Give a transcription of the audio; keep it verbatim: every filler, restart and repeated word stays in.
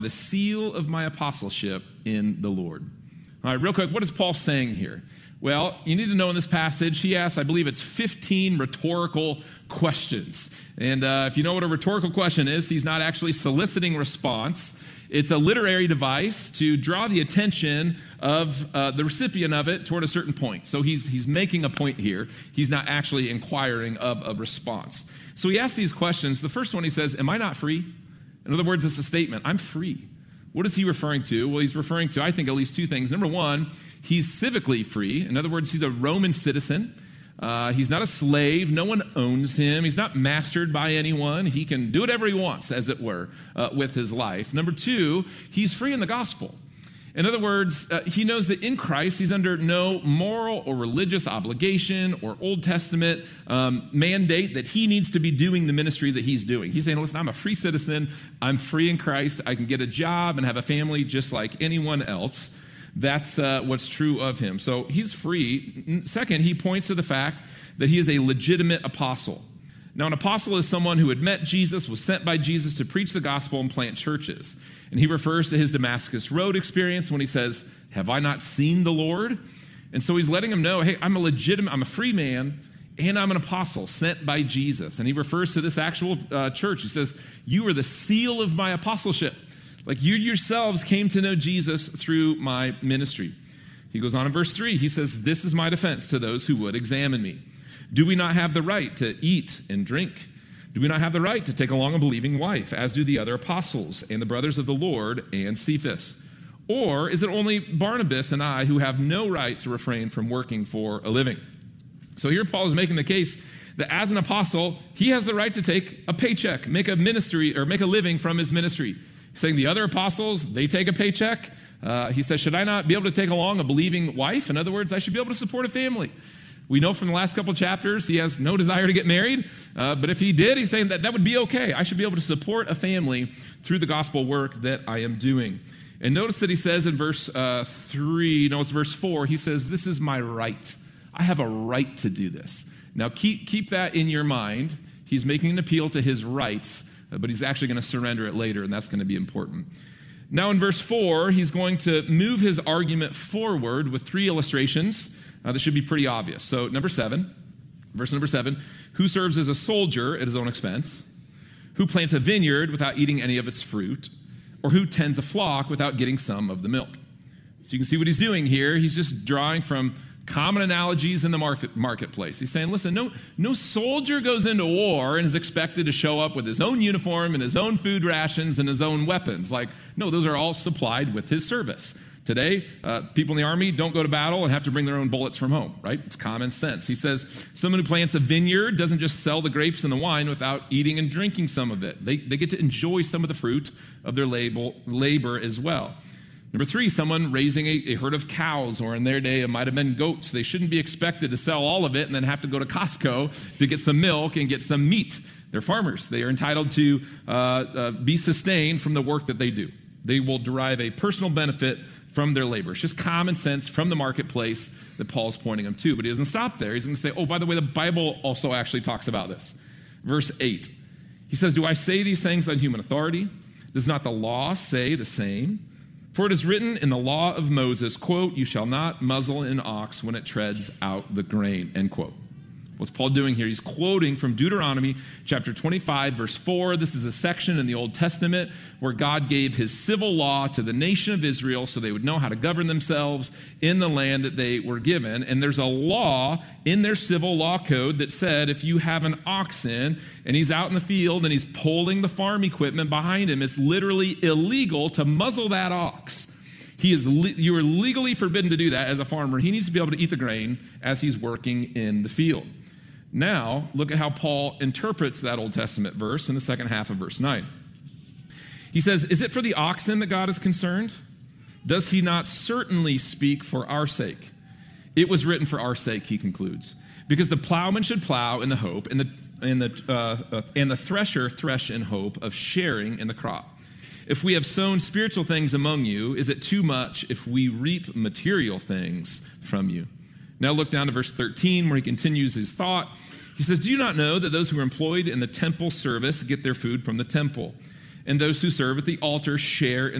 the seal of my apostleship in the Lord. All right, real quick, what is Paul saying here? Well, you need to know in this passage, he asks, I believe it's fifteen rhetorical questions. And uh, if you know what a rhetorical question is, he's not actually soliciting response. It's a literary device to draw the attention of uh, the recipient of it toward a certain point. So he's he's making a point here. He's not actually inquiring of a response. So he asks these questions. The first one he says, am I not free? In other words, it's a statement. I'm free. What is he referring to? Well, he's referring to, I think, at least two things. Number one, he's civically free. In other words, he's a Roman citizen. Uh, he's not a slave. No one owns him. He's not mastered by anyone. He can do whatever he wants, as it were, uh, with his life. Number two, he's free in the gospel. In other words, uh, he knows that in Christ, he's under no moral or religious obligation or Old Testament um, mandate that he needs to be doing the ministry that he's doing. He's saying, listen, I'm a free citizen. I'm free in Christ. I can get a job and have a family just like anyone else. That's uh, what's true of him. So he's free. Second, he points to the fact that he is a legitimate apostle. Now, an apostle is someone who had met Jesus, was sent by Jesus to preach the gospel and plant churches. And he refers to his Damascus Road experience when he says, have I not seen the Lord? And so he's letting him know, hey, I'm a legitimate, I'm a free man, and I'm an apostle sent by Jesus. And he refers to this actual uh, church. He says, you are the seal of my apostleship. Like you yourselves came to know Jesus through my ministry. He goes on in verse three. He says, this is my defense to those who would examine me. Do we not have the right to eat and drink? Do we not have the right to take along a believing wife, as do the other apostles and the brothers of the Lord and Cephas? Or is it only Barnabas and I who have no right to refrain from working for a living? So here Paul is making the case that as an apostle, he has the right to take a paycheck, make a ministry or make a living from his ministry. He's saying the other apostles, they take a paycheck. Uh, he says, should I not be able to take along a believing wife? In other words, I should be able to support a family. We know from the last couple chapters he has no desire to get married, uh, but if he did, he's saying that that would be okay. I should be able to support a family through the gospel work that I am doing. And notice that he says in verse uh, three, no, it's verse four, he says, this is my right. I have a right to do this. Now keep, keep that in your mind. He's making an appeal to his rights, uh, but he's actually going to surrender it later, and that's going to be important. Now in verse four, he's going to move his argument forward with three illustrations. Uh, this should be pretty obvious. So number seven, verse number seven, who serves as a soldier at his own expense? Who plants a vineyard without eating any of its fruit? Or who tends a flock without getting some of the milk? So you can see what he's doing here. He's just drawing from common analogies in the market, marketplace. He's saying, listen, no, no soldier goes into war and is expected to show up with his own uniform and his own food rations and his own weapons. Like, no, those are all supplied with his service. Today, uh, people in the army don't go to battle and have to bring their own bullets from home, right? It's common sense. He says someone who plants a vineyard doesn't just sell the grapes and the wine without eating and drinking some of it. They, they get to enjoy some of the fruit of their label, labor as well. Number three, someone raising a, a herd of cows, or in their day, it might have been goats. They shouldn't be expected to sell all of it and then have to go to Costco to get some milk and get some meat. They're farmers. They are entitled to uh, uh, be sustained from the work that they do. They will derive a personal benefit from their labor. It's just common sense from the marketplace that Paul's pointing them to. But he doesn't stop there. He's going to say, oh, by the way, the Bible also actually talks about this. Verse eight, he says, do I say these things on human authority? Does not the law say the same? For it is written in the law of Moses, quote, you shall not muzzle an ox when it treads out the grain, end quote. What's Paul doing here? He's quoting from Deuteronomy chapter twenty-five, verse four. This is a section in the Old Testament where God gave his civil law to the nation of Israel so they would know how to govern themselves in the land that they were given. And there's a law in their civil law code that said if you have an oxen and he's out in the field and he's pulling the farm equipment behind him, it's literally illegal to muzzle that ox. He is le- you are legally forbidden to do that as a farmer. He needs to be able to eat the grain as he's working in the field. Now, look at how Paul interprets that Old Testament verse in the second half of verse nine. He says, is it for the oxen that God is concerned? Does he not certainly speak for our sake? It was written for our sake, he concludes, because the plowman should plow in the hope, and the, and the, uh, uh, and the thresher thresh in hope of sharing in the crop. If we have sown spiritual things among you, is it too much if we reap material things from you? Now look down to verse thirteen where he continues his thought. He says, do you not know that those who are employed in the temple service get their food from the temple, and those who serve at the altar share in